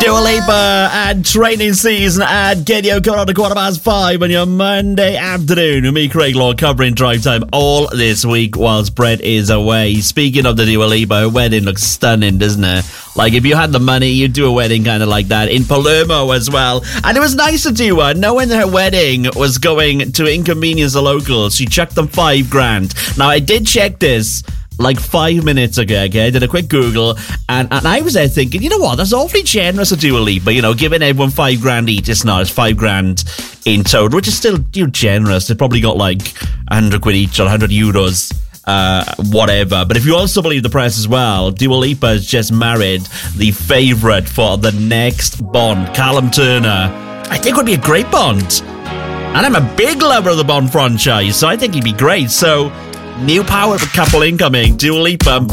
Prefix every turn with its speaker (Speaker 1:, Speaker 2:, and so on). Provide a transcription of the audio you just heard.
Speaker 1: Dua Lipa and Training Season and Get Your Cut on to 5:15 on your Monday afternoon with me, Craig Law, covering Drive Time all this week whilst Brett is away. Speaking of the Dua Lipa, her wedding looks stunning, doesn't it? Like, if you had the money, you'd do a wedding kind of like that in Palermo as well. And it was nice to do her, knowing that her wedding was going to inconvenience the locals. She chucked them $5,000. Now, I did check this like 5 minutes ago, okay? I did a quick Google, and I was there thinking, you know what, that's awfully generous of Dua Lipa, you know, giving everyone $5,000 each. It's not, it's $5,000 in total, which is still, you know, generous. They probably got like 100 quid each or 100 euros, whatever. But if you also believe the press as well, Dua Lipa has just married the favourite for the next Bond, Callum Turner. I think would be a great Bond. And I'm a big lover of the Bond franchise, so I think he'd be great. So, new power couple incoming, Dua Lipa and